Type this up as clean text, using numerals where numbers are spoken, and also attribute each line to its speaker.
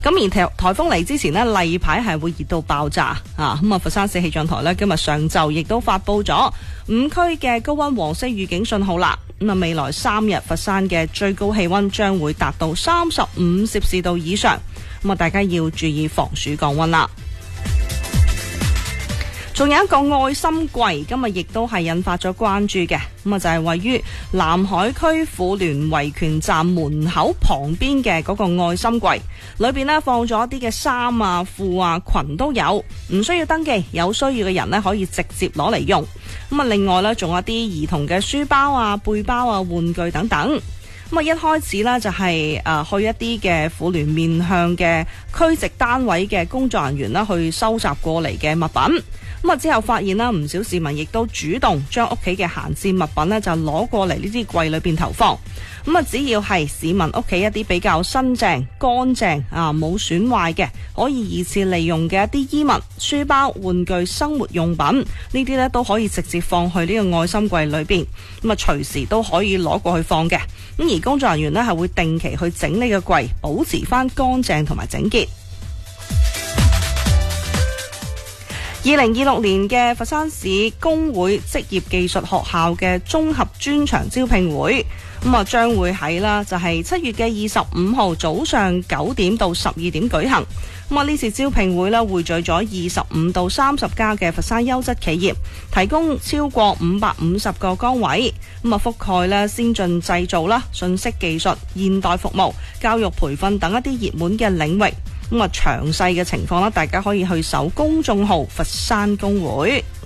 Speaker 1: 咁而颱風嚟之前呢，例牌係會熱到爆炸啊！咁佛山市氣象台呢，今日上晝亦都發佈咗5區嘅高溫黃色預警信號啦。咁未來3日佛山嘅最高氣溫將會達到35攝氏度以上。咁大家要注意防暑降溫啦。仲有一個愛心櫃，今日亦都係引發咗關注嘅。咁就係位於南海區婦聯維權站門口旁邊嘅嗰個愛心櫃，裏邊呢放咗一啲嘅衫啊、褲啊、裙都有，唔需要登記，有需要嘅人呢可以直接攞嚟用。咁另外呢，仲有啲兒童嘅書包啊、背包啊、玩具等等。咁一開始呢，就係去一啲嘅婦聯面向嘅區直單位嘅工作人員啦，去收集過嚟嘅物品。咁之後發現啦，唔少市民亦都主動將屋企嘅閒置物品呢就攞過嚟呢啲櫃裏邊投放。只要係市民屋企一啲比較新淨、乾淨啊、冇損壞嘅，可以二次利用嘅一啲衣物、書包、玩具、生活用品，呢啲呢都可以直接放去呢個愛心櫃裏邊。隨時都可以攞過去放嘅。而工作人員呢係會定期去整理個櫃，保持翻乾淨同埋整潔。2026年嘅佛山市工會職業技術學校嘅綜合專長招聘會，將會喺就係7月嘅25號早上9點到12點舉行。呢次招聘會匯聚咗25到30家嘅佛山優質企業，提供超過550個崗位，覆蓋先進製造啦、信息技術、現代服務、教育培訓等一啲熱門嘅領域。詳細嘅情況大家可以去搜公眾號佛山工會。